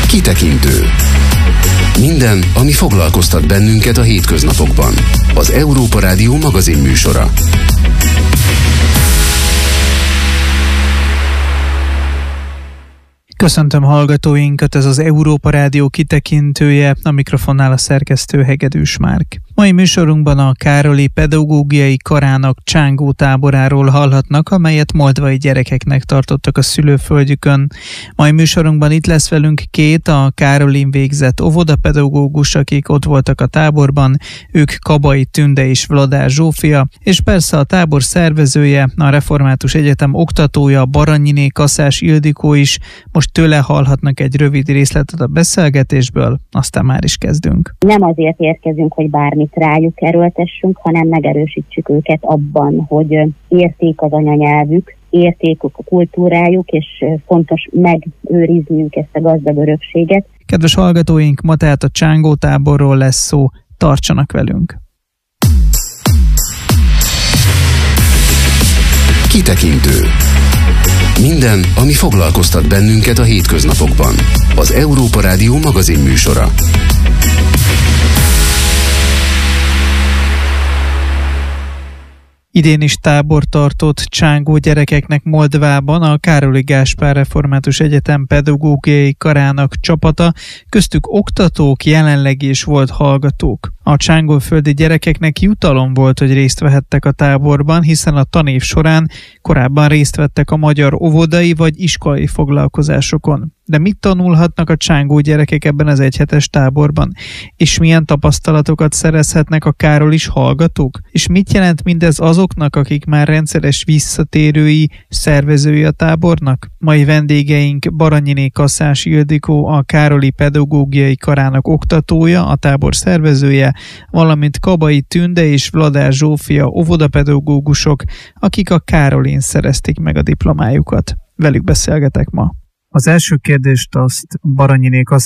Kitekintő. Minden, ami foglalkoztat bennünket a hétköznapokban. Az Európa Rádió magazinműsora. Köszöntöm hallgatóinkat, ez az Európa Rádió kitekintője, a mikrofonnál a szerkesztő Hegedűs Márk. Mai műsorunkban a Károli Pedagógiai Karának Csángó táboráról hallhatnak, amelyet moldvai gyerekeknek tartottak a szülőföldjükön. Mai műsorunkban itt lesz velünk két a Károlin végzett óvodapedagógus, akik ott voltak a táborban, ők Kabai Tünde és Vladár Zsófia, és persze a tábor szervezője, a Református Egyetem oktatója, Baranyiné Kaszás Ildikó is. Most tőle hallhatnak egy rövid részletet a beszélgetésből, aztán már is kezdünk. Nem azért érkezünk, hogy bármit rájuk erőltessünk, hanem megerősítsük őket abban, hogy érték az anyanyelvük, érték a kultúrájuk, és fontos megőrizniük ezt a gazdag örökséget. Kedves hallgatóink, ma tehát a Csángó táborról lesz szó, tartsanak velünk! Kitekintő. Minden, ami foglalkoztat bennünket a hétköznapokban. Az Európa Rádió magazinműsora. Idén is tábor tartott csángó gyerekeknek Moldvában a Károly Gáspár Református Egyetem Pedagógiai Karának csapata, köztük oktatók, jelenlegi és volt hallgatók. A csángóföldi gyerekeknek jutalom volt, hogy részt vehettek a táborban, hiszen a tanév során korábban részt vettek a magyar óvodai vagy iskolai foglalkozásokon. De mit tanulhatnak a csángó gyerekek ebben az egyhetes táborban? És milyen tapasztalatokat szerezhetnek a Károlis hallgatók? És mit jelent mindez azoknak, akik már rendszeres visszatérői, szervezői a tábornak? Mai vendégeink Baranyiné Kaszás Ildikó, a Károli Pedagógiai Karának oktatója, a tábor szervezője, valamint Kabai Tünde és Vladár Zsófia óvodapedagógusok, akik a Károlin szerezték meg a diplomájukat. Velük beszélgetek ma. Az első kérdést azt Baranyiné Kaszás